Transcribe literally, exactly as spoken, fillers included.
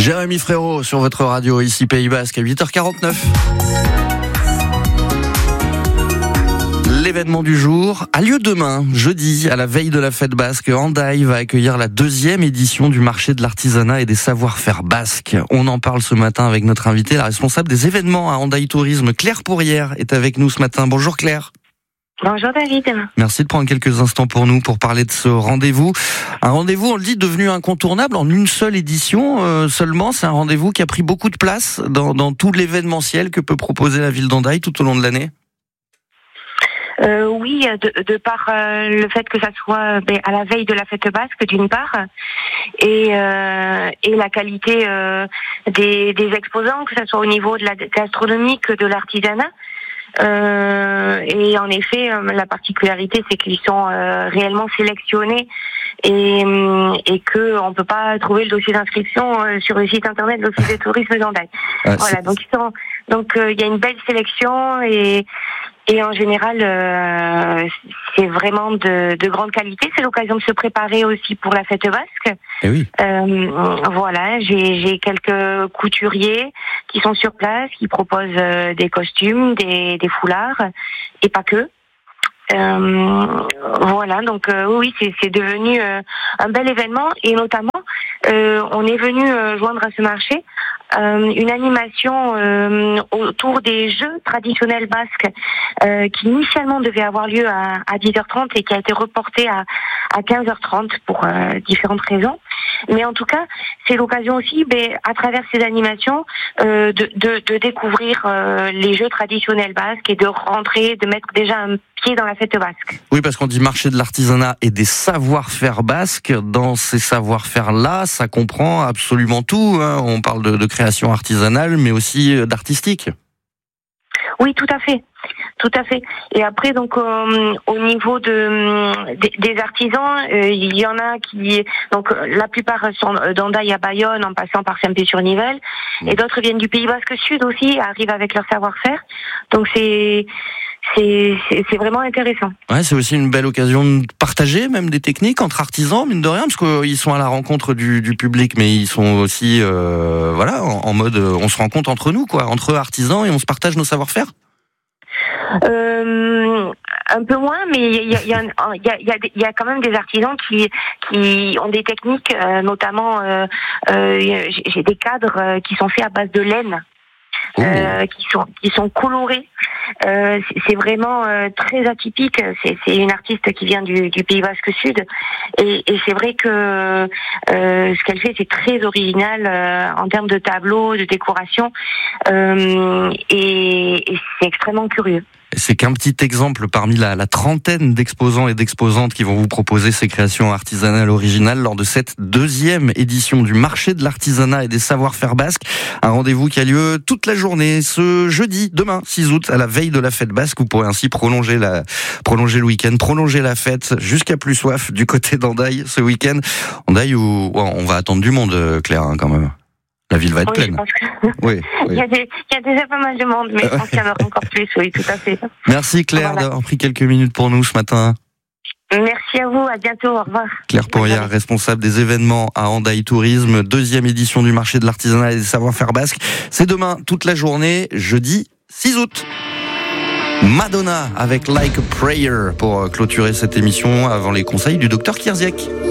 Jérémy Frérot sur votre radio, ici Pays Basque, à huit heures quarante-neuf. L'événement du jour a lieu demain, jeudi, à la veille de la fête basque. Hendaye va accueillir la deuxième édition du marché de l'artisanat et des savoir-faire basques. On en parle ce matin avec notre invitée, la responsable des événements à Hendaye Tourisme, Claire Pourrière, est avec nous ce matin. Bonjour Claire. Bonjour David. Merci de prendre quelques instants pour nous pour parler de ce rendez-vous. Un rendez-vous, on le dit, devenu incontournable en une seule édition euh, seulement. C'est un rendez-vous qui a pris beaucoup de place dans, dans tout l'événementiel que peut proposer la ville d'Hendaye tout au long de l'année. Euh, oui, de, de par euh, le fait que ça soit ben, à la veille de la fête basque d'une part, et, euh, et la qualité euh, des, des exposants, que ce soit au niveau de la gastronomie que de l'artisanat. Euh, et en effet, euh, la particularité, c'est qu'ils sont euh, réellement sélectionnés et, et que on peut pas trouver le dossier d'inscription euh, sur le site internet de l'Office de tourisme d'Hendaye. Ah, voilà, c'est... donc ils sont, donc il euh, y a une belle sélection et Et en général, euh, c'est vraiment de, de grande qualité. C'est l'occasion de se préparer aussi pour la fête basque. Eh oui. Euh, voilà, j'ai, j'ai quelques couturiers qui sont sur place, qui proposent euh, des costumes, des, des foulards, et pas que. Euh, voilà, donc euh, oui, c'est, c'est devenu euh, un bel événement, et notamment, euh, on est venu euh, joindre à ce marché Euh, une animation euh, autour des jeux traditionnels basques euh, qui initialement devait avoir lieu à, à dix heures trente et qui a été reporté à, à quinze heures trente pour euh, différentes raisons. Mais en tout cas, c'est l'occasion aussi, ben, à travers ces animations, euh, de, de, de découvrir euh, les jeux traditionnels basques et de rentrer, de mettre déjà un pied dans la fête basque. Oui, parce qu'on dit marché de l'artisanat et des savoir-faire basques. Dans ces savoir-faire-là, ça comprend absolument tout. Hein. On parle de, de création artisanale, mais aussi d'artistique. Oui, tout à fait. Tout à fait. Et après, donc, euh, au niveau de, des, des artisans, euh, il y en a qui, donc, la plupart sont d'Hendaye à Bayonne, en passant par Saint-Pé-sur-Nivelle, et d'autres viennent du Pays Basque Sud aussi, arrivent avec leur savoir-faire. Donc, c'est, c'est, c'est, c'est vraiment intéressant. Ouais, c'est aussi une belle occasion de partager même des techniques entre artisans, mine de rien, parce qu'ils sont à la rencontre du, du public, mais ils sont aussi, euh, voilà, en, en mode, on se rencontre entre nous, quoi, entre artisans, et on se partage nos savoir-faire. Euh, un peu moins, mais il y a, y, a, y, a, y, a, y a quand même des artisans qui, qui ont des techniques, euh, notamment euh, euh, j'ai des cadres euh, qui sont faits à base de laine. Euh, qui sont qui sont colorés. Euh, c'est, c'est vraiment euh, très atypique. C'est, c'est une artiste qui vient du, du Pays Basque Sud, et, et c'est vrai que euh, ce qu'elle fait, c'est très original euh, en termes de tableaux, de décoration, euh, et, et c'est extrêmement curieux. C'est qu'un petit exemple parmi la, la trentaine d'exposants et d'exposantes qui vont vous proposer ces créations artisanales originales lors de cette deuxième édition du marché de l'artisanat et des savoir-faire basques. Un rendez-vous qui a lieu toute la journée ce jeudi, demain, six août, à la veille de la fête basque. Vous pourrez ainsi prolonger la, prolonger le week-end, prolonger la fête jusqu'à plus soif du côté d'Hendaye ce week-end. Hendaye où on va attendre du monde, Claire, hein, quand même. La ville va être oui, pleine. Je pense que... oui, oui. il, y a des, il y a déjà pas mal de monde, mais je pense qu'il y en aura encore plus, oui, tout à fait. Merci Claire voilà. d'avoir pris quelques minutes pour nous ce matin. Merci à vous, à bientôt, au revoir. Claire Pourrière, responsable des événements à Hendaye Tourisme, deuxième édition du marché de l'artisanat et des savoir-faire basques. C'est demain toute la journée, jeudi six août. Madonna avec Like a Prayer pour clôturer cette émission avant les conseils du docteur Kierziek.